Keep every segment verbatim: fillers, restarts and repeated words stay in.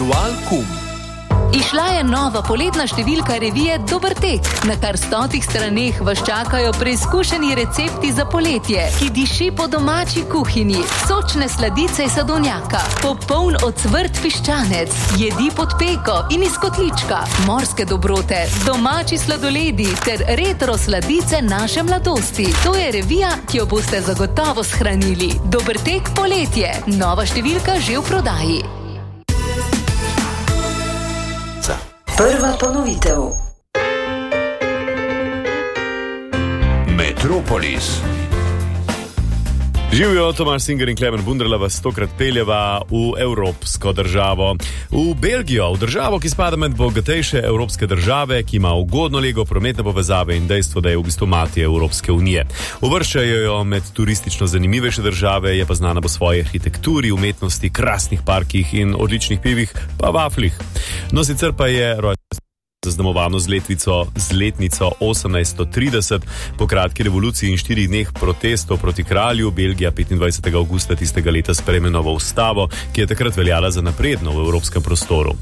Ritual Kum. Išla je nova poletna številka revije Dober tek. Na kar stotih straneh vas čakajo preizkušeni recepti za poletje, ki diši po domači kuhinji, sočne sladice iz sadovnjaka, popoln ocvrt piščanec, jedi pod peko in iz kotlička, morske dobrote, domači sladoledi ter retro sladice naše mladosti. To je revija, ki jo boste zagotovo shranili. Dober tek poletje. Nova številka že v prodaji. Prva ponovitev. Metropolis. Živijo, Tomaž Singer in Klemen Bunderla vas tokrat peljeva v evropsko državo. V Belgijo, v državo, ki spada med bogatejše evropske države, ki ima ugodno lego, prometne povezave in dejstvo, da je v bistvu mati Evropske unije. Uvrščajo jo med turistično zanimivejše države, je pa znana po svoji arhitekturi, umetnosti, krasnih parkih in odličnih pivih, pa vaflih. No, sicer pa je zaznamovano z letvico, z letnico osemnajststo trideset, po kratki revoluciji in štirih dneh protestov proti kralju, Belgija petindvajsetega avgusta tistega leta sprejme novo ustavo, ki je takrat veljala za napredno v evropskem prostoru.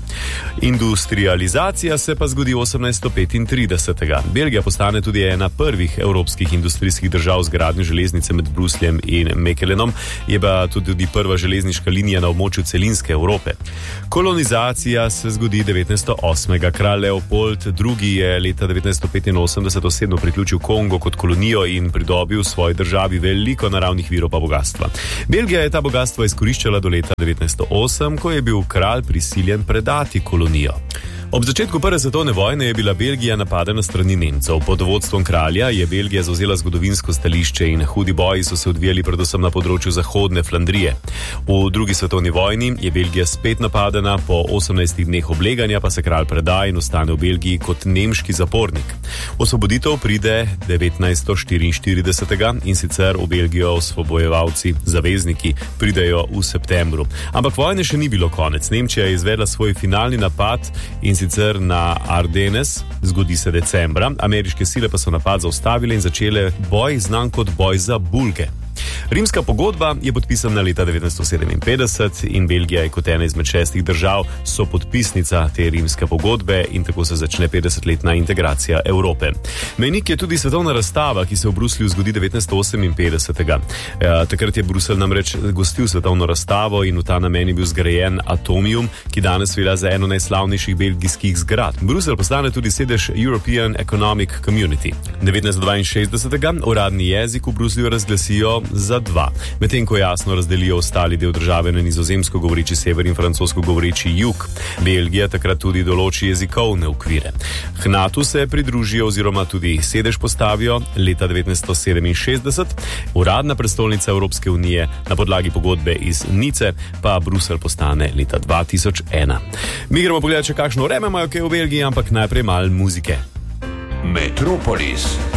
Industrializacija se pa zgodi osemnajststo petintridesetega. Belgija postane tudi ena prvih evropskih industrijskih držav z gradnjo železnice med Brusljem in Mekelenom, je pa tudi prva železniška linija na območju celinske Evrope. Kolonizacija se zgodi devetnajststo osmega. Kralj Leopold drugi. je leta devetnajststo petinosemdeset osebno priključil Kongo kot kolonijo in pridobil v svoji državi veliko naravnih virov pa bogatstva. Belgija je ta bogatstvo izkoriščala do leta devetnajststo osem, ko je bil kralj prisiljen predati kolonijo. Ob začetku prve svetovne vojne je bila Belgija napadena strani Nemcev. Pod vodstvom kralja je Belgija zavzela zgodovinsko stališče in hudi boji so se odvijali predvsem na področju zahodne Flandrije. V drugi svetovni vojni je Belgija spet napadena, po osemnajstih dneh obleganja pa se kralj preda in ostane v Belgiji kot nemški zapornik. Osvoboditev pride devetnajststo štiriinštiridesetega in sicer v Belgijo osvobojevalci, zavezniki, pridejo v septembru. Ampak vojne še ni bilo konec. Nemčija je izvedla svoj finalni napad in sicer na Ardenes, zgodi se decembra. Ameriške sile pa so napad zaustavile in začele boj, znan kot boj za Bulge. Rimska pogodba je podpisana leta devetnajststo sedeminpetdeset in Belgija je kot ena izmed šestih držav sopodpisnica te rimske pogodbe in tako se začne petdesetletna integracija Evrope. Mejnik je tudi svetovna razstava, ki se v Bruslju zgodi devetnajststo oseminpetdesetega. E, takrat je Bruselj namreč gostil svetovno razstavo in v ta namen je bil zgrajen Atomium, ki danes velja za eno najslavnejših belgijskih zgradb. Bruselj postane tudi sedež European Economic Community. devetnajststo dvainšestdesetega uradni jezik v Bruslju razglasijo za dva, medtem ko jasno razdelijo ostali del države na nizozemsko govoreči sever in francosko govoreči jug. Belgija takrat tudi določi jezikovne okvire. K natu se pridružijo oziroma tudi sedež postavijo leta devetnajststo sedeminšestdeset, uradna prestolnica Evropske unije na podlagi pogodbe iz Nice pa Bruselj postane leta dva tisoč ena. Mi gremo pogledati, če kakšno vreme imajo kaj v Belgiji, ampak najprej malo muzike. Metropolis.